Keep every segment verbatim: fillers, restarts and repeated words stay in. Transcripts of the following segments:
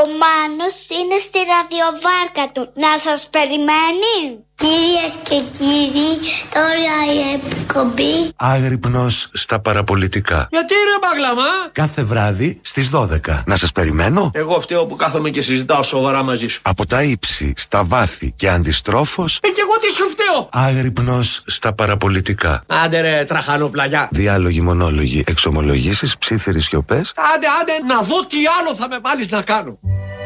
Μάνος είναι στη ραδιοβάρκα του. Να σας περιμένει. Κυρίες και κύριοι, τώρα η εκπομπή Άγρυπνος στα παραπολιτικά. Γιατί ρε Μπαγλαμά? Κάθε βράδυ στις δώδεκα. Να σας περιμένω. Εγώ φταίω που κάθομαι και συζητάω σοβαρά μαζί σου. Από τα ύψη, στα βάθη και αντιστρόφως. Ε, και εγώ τι σου φταίω? Άγρυπνος στα παραπολιτικά. Άντε ρε τραχανοπλαγιά. Διάλογοι, μονόλογοι, εξομολογήσεις, ψίθυροι σιωπές. Άντε, άντε, να δω τι άλλο θα με βάλεις να κάνω.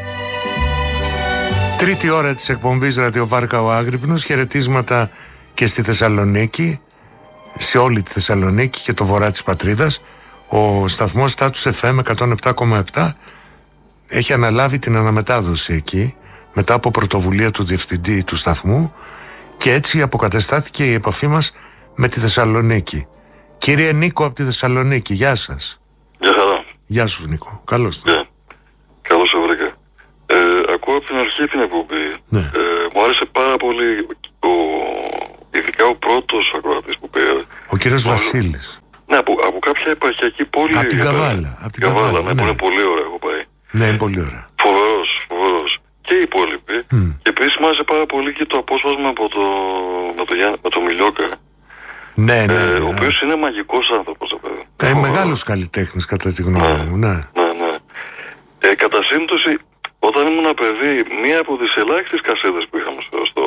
Τρίτη ώρα της εκπομπής Ραδιοβάρκα ο Άγρυπνος. Χαιρετίσματα και στη Θεσσαλονίκη, σε όλη τη Θεσσαλονίκη και το βορρά της πατρίδας. Ο σταθμός Status εφ εμ εκατόν επτά κόμμα επτά έχει αναλάβει την αναμετάδοση εκεί μετά από πρωτοβουλία του διευθυντή του σταθμού και έτσι αποκαταστάθηκε η επαφή μας με τη Θεσσαλονίκη. Κύριε Νίκο από τη Θεσσαλονίκη, γεια σας. Γεια χαρά. Γεια σου Νίκο, καλώς το. Yeah. Καλώς σε βρήκα. Ε, ακούω από την αρχή την εκπομπή. Ναι. Ε, μου άρεσε πάρα πολύ ο, ειδικά ο πρώτος ακροατής που πήρε. Ο κύριος Βασίλης. Ναι, από, από κάποια επαρχιακή πόλη. Από την Καβάλα. Από την Καβάλα, Καβάλα, ναι, ναι. που είναι πολύ ωραία, έχω πάει. Ναι, είναι πολύ ωραία. Φοβερός, φοβερός. Και οι υπόλοιποι. Mm. Και επίσης μου άρεσε πάρα πολύ και το απόσπασμα από το, με το, με το Μιλιόκα. Ναι, ναι. Ε, ναι. ο οποίος είναι μαγικός άνθρωπος, παιδί. Ε, μεγάλος καλλιτέχνης κατά τη γνώμη ναι, μου, ναι. Ναι, ναι. Ε, κατά σύμπτωση, όταν ήμουν παιδί, μία από τις ελάχιστες κασέτες που είχαμε στο, στο,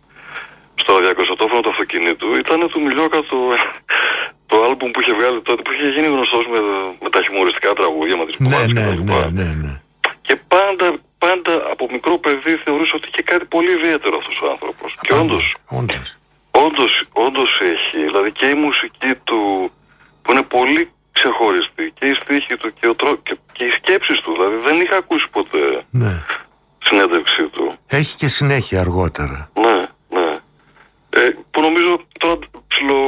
στο διακοσιατόφωνο του αυτοκινήτου ήταν του Μιλιόκα το, το άλμπουμ που είχε βγάλει τότε, που είχε γίνει γνωστός με, με τα χιουμοριστικά τραγούδια, με τις ναι, κουβάδες ναι, και ναι, ναι, ναι. Και πάντα, πάντα από μικρό παιδί θεωρούσα ότι είχε κάτι πολύ ιδιαίτερο αυτός ο άνθρωπος. Και όντως, όντως. όντως, όντως έχει, δηλαδή και η μουσική του που είναι πολύ ξεχωριστή και η στίχη του και, ο τρό... και, και οι σκέψεις του, δηλαδή δεν είχα ακούσει ποτέ ναι. συνέντευξή του. Έχει και συνέχεια αργότερα. Ναι, ναι. Ε, που νομίζω τώρα ψιλο...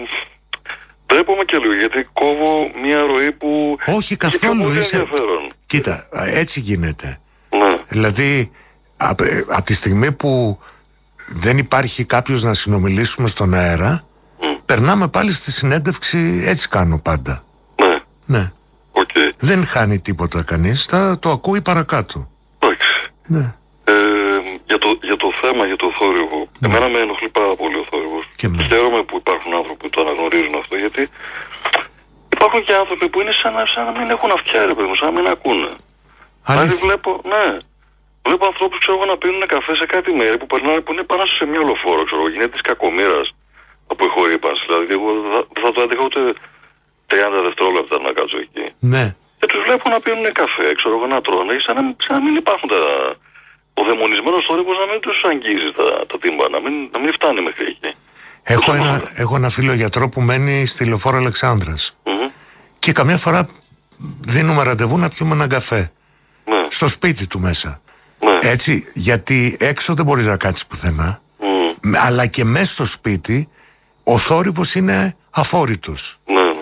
Τρέπομαι και λίγο γιατί κόβω μια ροή που όχι καθόλου είσαι... ενδιαφέρον. Κοίτα, έτσι γίνεται. Ναι. Δηλαδή από απ τη στιγμή που δεν υπάρχει κάποιος να συνομιλήσουμε στον αέρα, mm. περνάμε πάλι στη συνέντευξη, έτσι κάνω πάντα. Ναι. Ναι. Okay. Δεν χάνει τίποτα κανείς, θα το ακούει παρακάτω. Εντάξει. Ναι. Ε, για, το, για το θέμα, για το θόρυβο, ναι. Εμένα με ενοχλεί πάρα πολύ ο θόρυβος. Και χαίρομαι που υπάρχουν άνθρωποι που το αναγνωρίζουν αυτό, γιατί υπάρχουν και άνθρωποι που είναι σαν να, σαν να μην έχουν αυτιά, ρε παιδί μου, σαν να μην ακούνε. Δηλαδή βλέπω, ναι, βλέπω ανθρώπους ξέρω, να πίνουν καφέ σε κάτι μέρη που περνάνε που είναι πάνω σε μια λοφόρο, ξέρω, γίνεται της κακομοίρας από ηχορύπανση. Δηλαδή εγώ δεν θα το έντυχα ούτε τριάντα δευτερόλεπτα να κάτσω εκεί. Ναι. Και τους βλέπω να πίνουν καφέ, ξέρω εγώ, να τρώνε, σαν να, σαν να μην υπάρχουν τα... Ο δαιμονισμένος θόρυβος να μην τους αγγίζει τα, τα τύμπα, να μην, να μην φτάνει μέχρι εκεί. Έχω ένα, έχω ένα φίλο γιατρό που μένει στη Λεωφόρο Αλεξάνδρας. Mm-hmm. Και καμιά φορά δίνουμε ραντεβού να πιούμε έναν καφέ. Ναι. Στο σπίτι του μέσα. Ναι. Έτσι, γιατί έξω δεν μπορείς να κάτσεις πουθενά. Mm. Αλλά και μέσα στο σπίτι ο θόρυβος είναι αφόρητος. Ναι, ναι.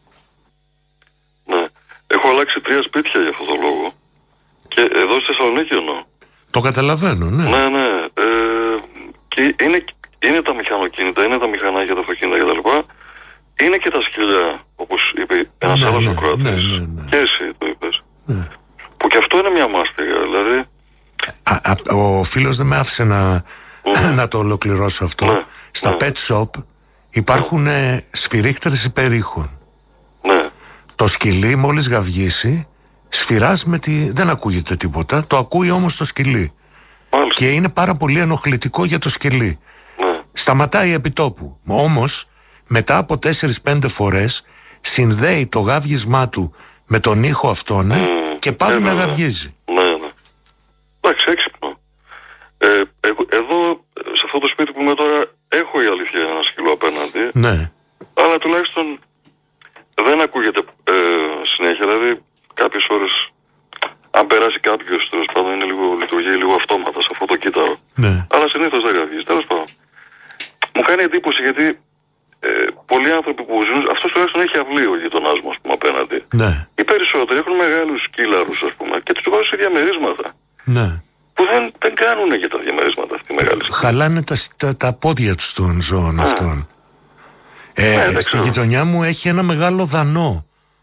Ναι. Έχω αλλάξει τρία σπίτια για αυτόν τον λόγο. Και εδώ στη Θεσσαλονίκη εννοώ. Το καταλαβαίνω, ναι. Ναι, ναι. Ε, και είναι, είναι τα μηχανοκίνητα, είναι τα μηχανάκια, τα αυτοκίνητα κτλ. Είναι και τα σκυλιά, όπως είπε ένας ναι, άλλος ναι, ακροατής. Ναι, ναι, ναι. Και εσύ το είπες. Ναι. Που και αυτό είναι μια μάστιγα, δηλαδή. Α, α, ο φίλος δεν με άφησε να, mm. να το ολοκληρώσω αυτό. Ναι, Στα ναι. pet shop υπάρχουν ναι. σφυρίχτερες υπερήχων. Ναι. Το σκυλί μόλις γαυγίσει, σφυράς με τη... δεν ακούγεται τίποτα, το ακούει όμως το σκυλί. Μάλιστα. Και είναι πάρα πολύ ενοχλητικό για το σκυλί. Ναι. Σταματάει επιτόπου. Όμως μετά από τέσσερις πέντε φορές συνδέει το γαύγισμά του με τον ήχο αυτόν mm. και πάβει ναι, να ναι. γαυγίζει. Ναι, ναι. Εντάξει, έξυπνο. Ε, εδώ, σε αυτό το σπίτι που είμαι τώρα, έχω η αλήθεια ένα σκυλό απέναντι. Ναι. Αλλά τουλάχιστον δεν ακούγεται ε, συνέχεια. Δηλαδή, κάποιες ώρες, αν περάσει κάποιος, τέλος πάντων, είναι λίγο, λειτουργεί λίγο αυτόματα σε αυτό το κύτταρο. Ναι. Αλλά συνήθως δεν γαυγίζει. Τέλος πάντων. Μου κάνει εντύπωση γιατί ε, πολλοί άνθρωποι που ζουν, αυτός τουλάχιστον έχει αυλή ο γειτονάς μου, ας πούμε, απέναντι. Ναι. Οι περισσότεροι έχουν μεγάλους σκύλαρους, ας πούμε, και τους βάζουν σε διαμερίσματα. Ναι. Που δεν, δεν κάνουν για τα διαμερίσματα αυτοί οι μεγάλοι. Χαλάνε τα, τα, τα πόδια τους των ζώων mm. αυτών. Ε, ναι, στη γειτονιά μου έχει ένα μεγάλο δανό. Mm.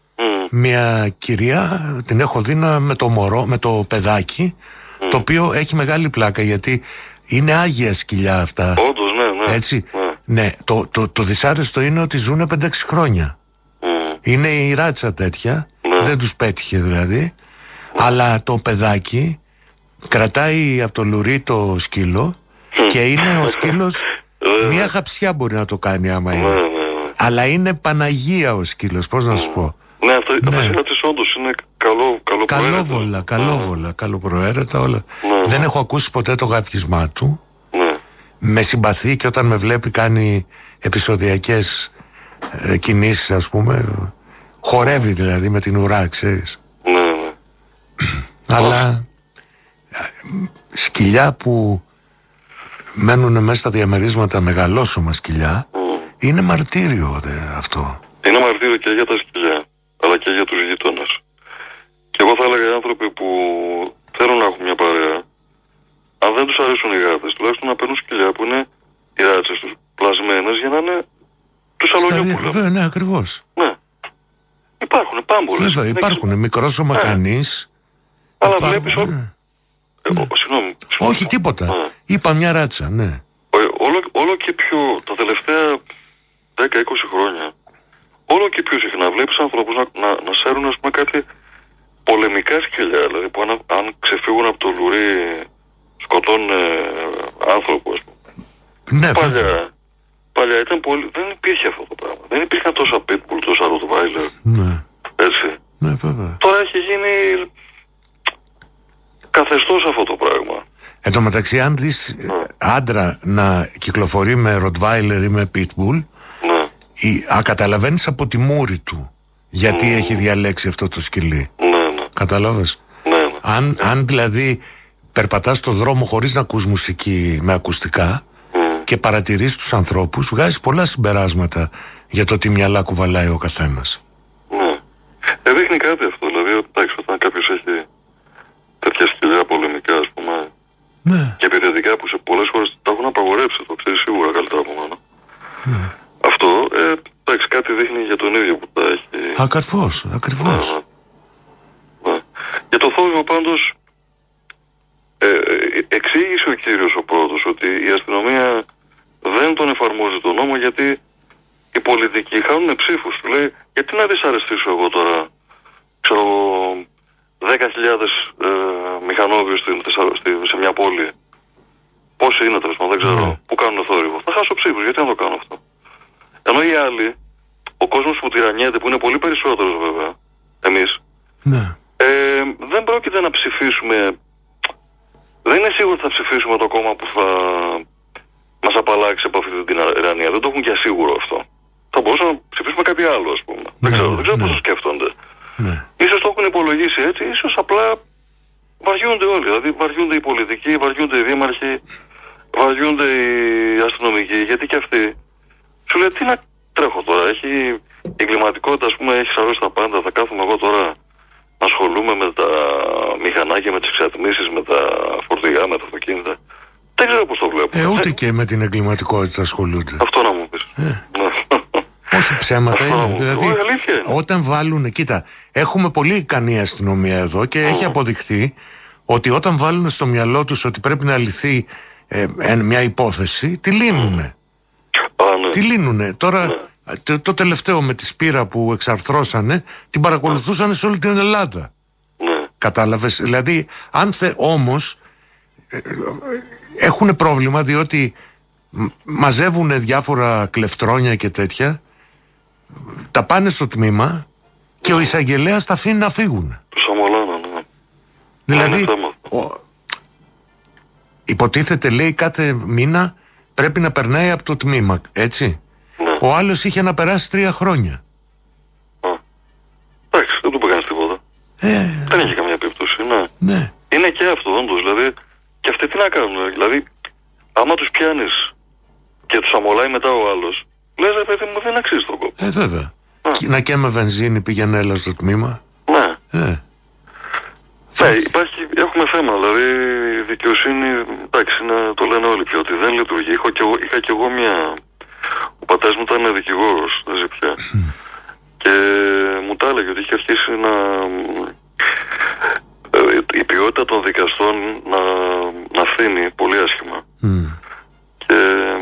μια κυρία, την έχω δει να, με το μωρό, με το παιδάκι, mm. το οποίο έχει μεγάλη πλάκα γιατί είναι άγια σκυλιά αυτά. Όντως, ναι, ναι. Έτσι. Ναι. Ναι, το, το, το δυσάρεστο είναι ότι ζουν πέντε έξι χρόνια. Mm. Είναι η ράτσα τέτοια, ναι. δεν τους πέτυχε δηλαδή, mm. αλλά το παιδάκι κρατάει από το λουρί το σκύλο mm. και είναι ο σκύλος, μία χαψιά μπορεί να το κάνει άμα είναι. Mm. Αλλά είναι Παναγία ο σκύλος, πώς να σου πω. Ναι, αυτό ναι. η της όντως είναι καλό, καλό καλόβολα, καλόβολα, καλοπροαίρετα όλα. Ναι. Δεν έχω ακούσει ποτέ το γαύγισμά του. Ναι. Με συμπαθεί και όταν με βλέπει κάνει επεισοδιακές ε, κινήσεις, ας πούμε. Χορεύει δηλαδή με την ουρά, ξέρεις. Ναι, ναι. Αλλά σκυλιά που μένουν μέσα στα διαμερίσματα, μεγαλόσωμα σκυλιά, mm. είναι μαρτύριο δε, αυτό. Είναι μαρτύριο και για τα σκυλιά, αλλά και για τους γείτονες. Και εγώ θα έλεγα οι άνθρωποι που θέλουν να έχουν μια παρέα, αν δεν τους αρέσουν οι γάτες, τουλάχιστον να παίρνουν σκυλιά που είναι οι ράτσες τους πλασμένες για να είναι του Σαλονιόπουλου. Βέβαια, ναι, ακριβώς. Ναι. Υπάρχουν πάμπολες. Βέβαια, υπάρχουν μικρόσωμα ναι. κανείς. Αλλά Υπά... βλέπεις όλο... Ναι. Ε, ναι. Συγγνώμη. Όχι τίποτα. Ναι. Είπα μια ράτσα, ναι. Όλο, όλο και πιο, τα τελευταία δέκα είκοσι χρόνια, όλο και πιο συχνά βλέπεις ανθρώπους να, να, να σέρουν ας πούμε κάτι πολεμικά σκυλιά, δηλαδή που αν, αν ξεφύγουν από το λουρί σκοτώνουν ε, άνθρωπο, ας πούμε. Ναι, παλιά, παλιά ήταν πολύ, δεν υπήρχε αυτό το πράγμα. Δεν υπήρχαν τόσα pitbull, τόσα rottweiler. Ναι. Έτσι. Ναι, βέβαια. Τώρα έχει γίνει καθεστώς αυτό το πράγμα. Εν τω μεταξύ, αν δεις ναι. άντρα να κυκλοφορεί με Rottweiler ή με Pitbull, ναι. ή, α, καταλαβαίνεις από τη μούρη του γιατί mm. έχει διαλέξει αυτό το σκυλί. Ναι, ναι. Κατάλαβες. Ναι, ναι. Αν, ναι. αν δηλαδή περπατάς στον δρόμο χωρίς να ακούς μουσική με ακουστικά mm. και παρατηρείς τους ανθρώπους, βγάζεις πολλά συμπεράσματα για το τι μυαλά κουβαλάει ο καθένας. Ναι. Ε, δείχνει κάτι αυτό, δηλαδή εντάξει, όταν κάποιος έχει τέτοια σκυλιά πολεμικά, ας πούμε, ναι. και επιθετικά που σε πολλές χώρες τα έχουν απαγορέψει, το ξέρεις σίγουρα καλύτερα από μένα. Ναι. Αυτό, ε, εντάξει, κάτι δείχνει για τον ίδιο που τα έχει. Ακριβώς, ακριβώς. Ναι, ναι. Ναι. Για το θόρυβο πάντως, ε, εξήγησε ο κύριος ο πρώτος ότι η αστυνομία δεν τον εφαρμόζει τον νόμο γιατί οι πολιτικοί χάνουν ψήφους. Του λέει, γιατί να δυσαρεστήσω εγώ τώρα, ξέρω, δέκα χιλιάδες ε, μηχανόβιους σε μια πόλη. Πόσοι είναι τέλος πάντων, δεν ξέρω, ναι. που κάνουν θόρυβο. Θα χάσω ψήφους, γιατί να το κάνω αυτό. Ενώ οι άλλοι, ο κόσμος που τυραννιέται, που είναι πολύ περισσότερος βέβαια, εμείς, ναι. ε, δεν πρόκειται να ψηφίσουμε, δεν είναι σίγουρο ότι θα ψηφίσουμε το κόμμα που θα μας απαλλάξει από αυτή την τυραννία. Δεν το έχουν για σίγουρο αυτό. Θα μπορούσαμε να ψηφίσουμε κάτι άλλο, ας πούμε. Ναι, δεν ξέρω, δεν ξέρω ναι. πώς το σκέφτονται. Ναι. Ίσως το έχουν υπολογίσει έτσι, ίσως απλά βαριούνται όλοι. Δηλαδή βαριούνται οι πολιτικοί, βαριούνται οι δήμαρχοι, βαριούνται οι αστυνομικοί, γιατί και αυτοί σου λέει τι να τρέχω τώρα. Έχει η εγκληματικότητα, ας πούμε, έχει σαρώσει τα πάντα. Θα κάθομαι εγώ τώρα να ασχολούμαι με τα μηχανάκια, με τις εξατμίσεις, με τα φορτηγά, με τα αυτοκίνητα. Δεν ξέρω πώς το βλέπω. Ε, ούτε και με την εγκληματικότητα ασχολούνται. Αυτό να μου πεις. Ε. Όχι ψέματα είναι. Δηλαδή, όταν βάλουν. Κοίτα, έχουμε πολύ ικανή αστυνομία εδώ και mm. έχει αποδειχθεί ότι όταν βάλουν στο μυαλό τους ότι πρέπει να λυθεί ε, ε, μια υπόθεση, τη λύνουνε. Mm. Ναι. Τη λύνουνε. Τώρα, ναι. το, το τελευταίο με τη Σπύρα που εξαρθρώσανε, την παρακολουθούσαν σε όλη την Ελλάδα. Ναι. Κατάλαβες. Δηλαδή, αν θε, όμως, ε, ε, έχουν πρόβλημα διότι μαζεύουν διάφορα κλεφτρόνια και τέτοια. Τα πάνε στο τμήμα και ο εισαγγελέας τα αφήνει να φύγουν. Τους αμολάνε, ναι. Δηλαδή, ο, υποτίθεται λέει κάθε μήνα πρέπει να περνάει από το τμήμα, έτσι. Ναι. Ο άλλος είχε να περάσει τρία χρόνια. Εντάξει, δεν του πήγανε τίποτα. Ε, δεν είχε καμία επίπτωση, ναι. ναι. Είναι και αυτό όντως, δηλαδή, και αυτοί τι να κάνουν, δηλαδή, άμα τους πιάνεις και τους αμολάει μετά ο άλλος, λες ρε παιδί μου δεν αξίζει τον κόπο. Ε βέβαια. Α. Να και με βενζίνη πήγαινε έλα στο τμήμα. Ναι. Ε. Ναι, υπάρχει, έχουμε θέμα, δηλαδή η δικαιοσύνη, εντάξει, είναι, το λένε όλοι πια ότι δεν λειτουργεί. Είχα και εγώ, είχα και εγώ μια, ο πατέρας μου ήταν δικηγόρος, δεν sé πια. Και μου τα έλεγε ότι είχε αρχίσει να... η ποιότητα των δικαστών να, να φθήνει πολύ άσχημα. Mm. Και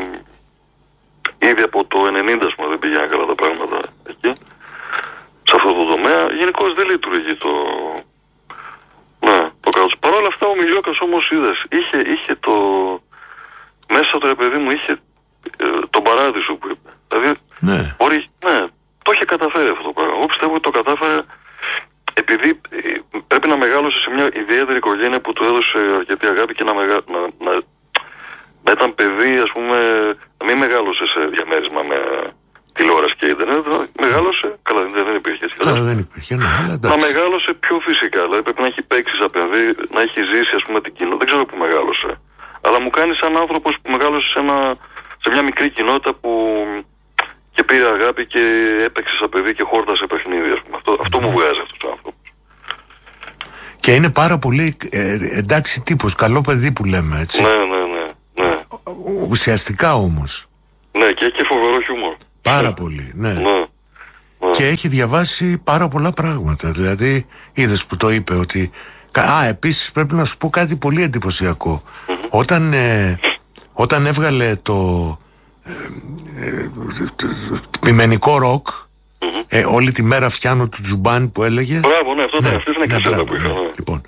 ήδη από το ενενήντα πούμε, δεν πήγαιναν καλά τα πράγματα εκεί, σε αυτό το τομέα. Γενικώς δεν λειτουργεί το... Ναι, το κράτος. Παρ' όλα αυτά ο Μιλιόκας όμως είδες, είχε, είχε το... μέσα του, ρε παιδί μου, είχε ε, τον παράδεισο που είπε. Δηλαδή, ναι. Μπορεί, ναι, το είχε καταφέρει αυτό το πράγμα. Εγώ πιστεύω ότι το κατάφερε επειδή ε, πρέπει να μεγάλωσε σε μια ιδιαίτερη οικογένεια που του έδωσε αρκετή αγάπη και να, μεγα, να, να, να ήταν παιδί, ας πούμε, να μην μεγάλωσε σε διαμέρισμα με τηλεόραση και ίντερνετ. Μεγάλωσε, καλά δεν, δεν υπήρχε έτσι. Καλά δεν υπήρχε, ναι, αλλά να μεγάλωσε πιο φυσικά, δηλαδή πρέπει να έχει παίξει σαν παιδί, να έχει ζήσει, ας πούμε, την κοινότητα. Δεν ξέρω που μεγάλωσε. Αλλά μου κάνει σαν άνθρωπος που μεγάλωσε σε, ένα, σε μια μικρή κοινότητα που και πήρε αγάπη και έπαιξε σαν παιδί και χόρτασε παιχνίδι, ας πούμε. Αυτό, mm. αυτό μου βγάζει αυτός ο άνθρωπος. Και είναι πάρα πολύ ε, εντάξει τύπος, καλό παιδί που λέμε, έτσι. Ναι, ναι, ναι. ναι. Ουσιαστικά όμως. Ναι, και έχει φοβερό χιούμορ. Πάρα πολύ, ναι. ναι. ναι. Και έχει διαβάσει πάρα πολλά πράγματα. Δηλαδή, είδες που το είπε ότι... Α, επίσης πρέπει να σου πω κάτι πολύ εντυπωσιακό. Mm-hmm. Όταν, ε, όταν έβγαλε το... Ε, ε, πειμενικό ροκ, mm-hmm. ε, όλη τη μέρα φτιάνω του Τζουμπάν που έλεγε. Μπράβο, ναι, αυτό ναι, αυτή είναι ναι, μπράβο, που είχα, ναι. Λοιπόν,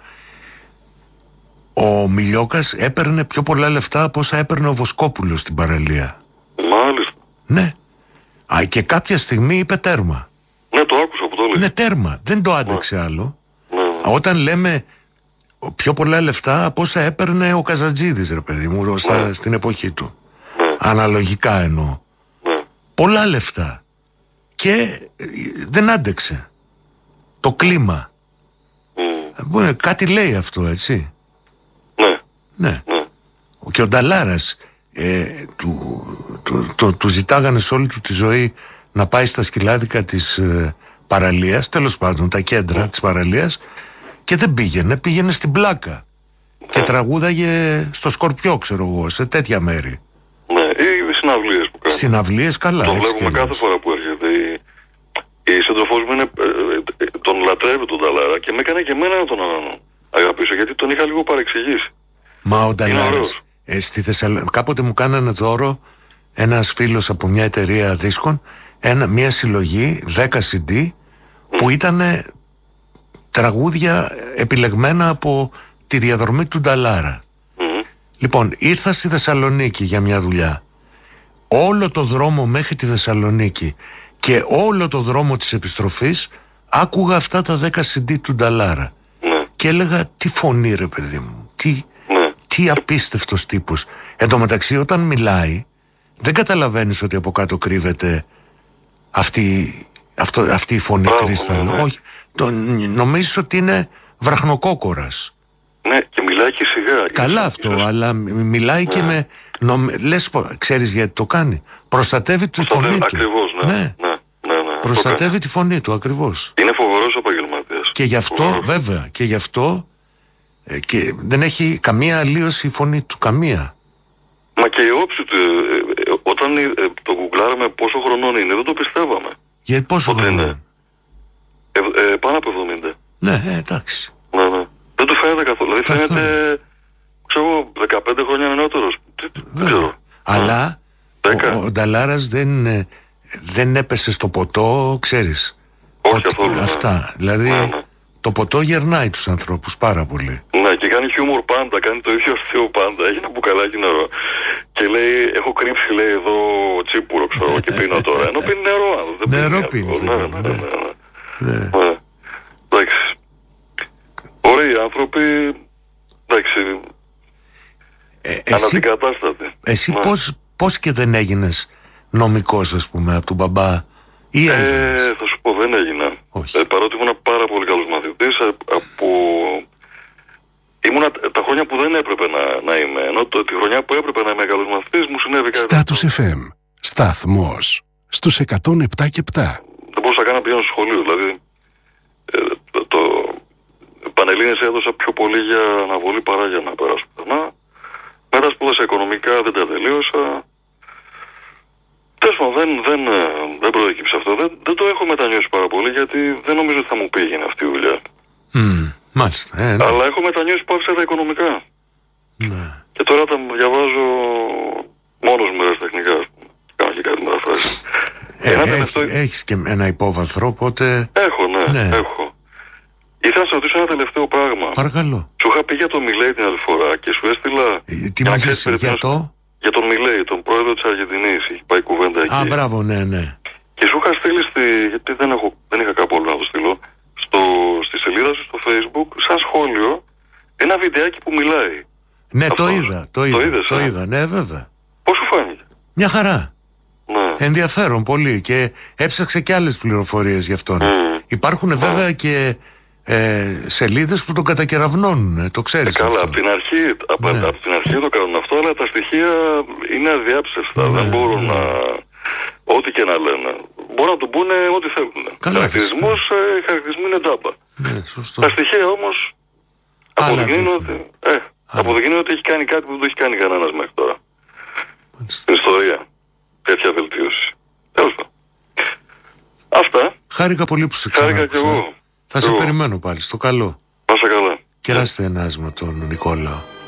ο Μιλιόκας έπαιρνε πιο πολλά λεφτά από όσα έπαιρνε ο Βοσκόπουλος στην παραλία. Μάλιστα. Ναι. Α, και κάποια στιγμή είπε τέρμα. Ναι, το άκουσα από το λέει. Ναι, τέρμα. Δεν το άντεξε ναι. άλλο. Ναι, ναι. Όταν λέμε πιο πολλά λεφτά από όσα έπαιρνε ο Καζατζίδης, ρε παιδί μου, στα, ναι. στην εποχή του. Ναι. Αναλογικά εννοώ. Ναι. Πολλά λεφτά. Και δεν άντεξε. Το κλίμα. Mm. Κάτι λέει αυτό, έτσι. Ναι. Ναι. ναι. Και ο Νταλάρας ε, του, του, του, του ζητάγανε σε όλη του τη ζωή να πάει στα σκυλάδικα της ε, παραλίας, τέλος πάντων τα κέντρα mm. της παραλίας, και δεν πήγαινε, πήγαινε στην Πλάκα mm. και τραγούδαγε στο Σκορπιό, ξέρω εγώ, σε τέτοια μέρη. Ναι, ή συναυλίες που κάνει. Συναυλίες, καλά. Το βλέπουμε κάθε φορά που έρχεται. Η, η σύντροφός μου είναι, ε, ε, τον λατρεύει τον Νταλάρα και με έκανε και εμένα να τον αγαπήσω, γιατί τον είχα λίγο παρεξηγήσει. Μα ο Νταλάρας ε, στη Θεσσαλονίκη, κάποτε μου κάνανε δώρο ένας φίλος από μια εταιρεία δίσκων, ένα, μια συλλογή δέκα σι ντι mm. που ήταν τραγούδια επιλεγμένα από τη διαδρομή του Νταλάρα. Mm. Λοιπόν, ήρθα στη Θεσσαλονίκη για μια δουλειά. Όλο το δρόμο μέχρι τη Θεσσαλονίκη και όλο το δρόμο της επιστροφής άκουγα αυτά τα δέκα σι ντι του Νταλάρα. Mm. Και έλεγα, τι φωνή ρε παιδί μου, τι, mm. τι απίστευτος τύπος. Εν τω μεταξύ όταν μιλάει δεν καταλαβαίνεις ότι από κάτω κρύβεται αυτή, αυτό, αυτή η φωνή κρίσταλο. Ναι. Όχι, το, νομίζεις ότι είναι βραχνοκόκορας. Ναι, και μιλάει και σιγά. Καλά αυτό, ίσως... αλλά μιλάει ναι. και με... Νομ... Λες, ξέρεις γιατί το κάνει. Προστατεύει τη φωνή του. Ακριβώς, ναι. ναι. ναι, ναι, ναι. Προστατεύει τη φωνή του, ακριβώς. Είναι φοβερός επαγγελματίας. Και γι' αυτό, φοβερός. βέβαια, και γι' αυτό ε, και δεν έχει καμία αλλίωση η φωνή του, καμία. Μα και η όψη του, ε, ε, όταν ε, το γκουγκλάραμε πόσο χρονών είναι, δεν το πιστεύαμε. Γιατί πόσο χρονών είναι. Ε, ε, πάνω από εβδομήντα. Ναι, ε, εντάξει. Ναι, ναι. Δεν του φαίνεται καθόλου. Δηλαδή φαίνεται, ξέρω, δεκαπέντε χρόνια νεότερος. Δεν ξέρω. Αλλά ο, ο Νταλάρας δεν, δεν έπεσε στο ποτό, ξέρεις. Όχι καθόλου. Αυτά. Ναι. Δηλαδή ναι, ναι. το ποτό γερνάει τους ανθρώπους πάρα πολύ. Ναι, και κάνει χιούμορ πάντα, κάνει το ίδιο αστείο πάντα. Έχει ένα μπουκαλάκι νερό. Και λέει, έχω κρύψει, λέει, εδώ τσίπουρο, ξέρω, και πίνω τώρα. Ενώ πίνει νερό. Δεν νερό πίνει. Ναι, ναι, ναι. ναι, ναι. ναι. Εντάξει. Ωραίοι άνθρωποι, εντάξει, ε, εσύ, αναντικατάστατοι. Εσύ ναι. πώς, πώς και δεν έγινες νομικός, ας πούμε, από τον μπαμπά, ή ε, έγινες? Θα σου πω, δεν έγινα. Ε, παρότι ήμουν πάρα πολύ καλός μαθητής, από... ήμουνα τα χρόνια που δεν έπρεπε να, να είμαι, ενώ το, τη χρονιά που έπρεπε να είμαι καλός μαθητής μου συνέβη κάτι. Status εφ εμ, σταθμός, στους εκατόν επτά και επτά. Δεν μπορούσα καν να πηγαίνω στο σχολείο, δηλαδή ε, το, το Πανελλήνες έδωσα πιο πολύ για αναβολή παρά για να περάσω πουθενά. Μετά σπούδασα οικονομικά, δεν τα τελείωσα. Τέλος πάντων, δεν, δεν, δεν προέκυψε αυτό. Δεν, δεν το έχω μετανιώσει πάρα πολύ, γιατί δεν νομίζω ότι θα μου πήγαινε αυτή η δουλειά. Mm, μάλιστα. Ε, ναι. Αλλά έχω μετανιώσει που άφησα τα οικονομικά. Ναι. Και τώρα τα διαβάζω μόνος μου ερασιτεχνικά. Κάνω και κάτι μεταφράσει. Ε, έχει, τελευταίο... Έχεις και ένα υπόβαθρο, οπότε... Έχω, ναι, ναι, έχω. Ήθελα να σε ρωτήσω ένα τελευταίο πράγμα. Παρακαλώ. Σου είχα πει για τον Μιλέη την άλλη φορά και σου έστειλα... Ε, τι μου είχες για το... Για τον Μιλέη, τον πρόεδρο της Αργεντινής. Έχει πάει κουβέντα εκεί. Α, μπράβο, ναι, ναι. Και σου είχα στείλει στη... γιατί δεν, έχω... δεν είχα κάπου όλο να το στείλω. Στο... Στη σελίδα σου στο Facebook, σαν σχόλιο, ένα βιντεάκι που μιλάει. Ναι, αυτό... το είδα, το είδα, το, είδες, το ε? είδα, ναι, βέβαια. Πώς σου φάνηκε? Μια χαρά. Ναι. Ενδιαφέρον πολύ και έψαξε και άλλες πληροφορίες γι' αυτόν. Mm. Υπάρχουν mm. βέβαια και ε, σελίδες που τον κατακεραυνώνουν, το ξέρεις. Ε, καλά, αυτό. από την αρχή, από, ναι. από την αρχή το κάνουν αυτό, αλλά τα στοιχεία είναι αδιάψευστα. Ναι, δεν μπορούν ναι. να... Ό,τι και να λένε. Μπορούν να του πούνε ό,τι θέλουν. Χαρακτηρισμούς, ε, οι χαρακτηρισμοί είναι τζάμπα. Ναι, σωστό. Τα στοιχεία όμως αποδεικνύουν ότι, ε, αποδεικνύουν ότι έχει κάνει κάτι που δεν το έχει κάνει κανένας μέχρι τώρα. Μάλιστα. Στην ιστορία. Τέτοια βελτίωση. Τέλος πάντων. Αυτά. Χάρηκα πολύ που σε ξανάκουσα. Χάρηκα κι εγώ. Θα σε περιμένω πάλι. Στο καλό. Πάσα καλά. Κεράστε ένα άσμα τον Νικόλαο.